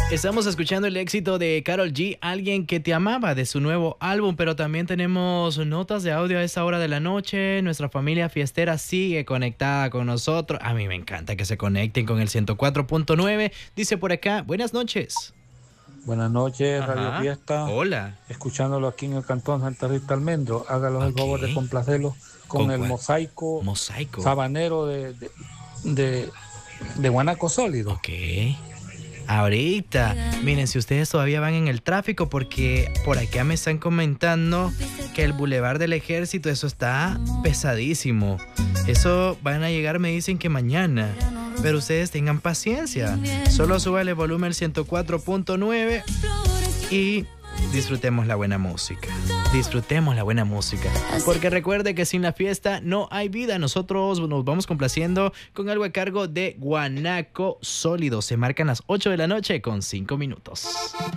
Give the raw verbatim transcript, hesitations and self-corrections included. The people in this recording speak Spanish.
Estamos escuchando el éxito de Karol G, Alguien que te amaba, de su nuevo álbum, pero también tenemos notas de audio a esta hora de la noche. Nuestra familia fiestera sigue conectada con nosotros. A mí me encanta que se conecten con el ciento cuatro punto nueve. Dice por acá, buenas noches. Buenas noches, Ajá. Radio Fiesta. Hola. Escuchándolo aquí en el cantón Santa Rita Almendro. Hágalos el Ok. favor de complacerlo con, ¿Con el cuál? mosaico, Mosaico. sabanero de, de, de, de guanaco sólido. Ok. Ahorita, miren, si ustedes todavía van en el tráfico, porque por acá me están comentando que el Boulevard del Ejército, eso está pesadísimo. Eso van a llegar, me dicen que mañana. Pero ustedes tengan paciencia. Solo súbale volumen al ciento cuatro punto nueve y disfrutemos la buena música. Disfrutemos la buena música. Porque recuerde que sin la fiesta no hay vida. Nosotros nos vamos complaciendo con algo a cargo de Guanaco Sólido. Se marcan las ocho de la noche con cinco minutos.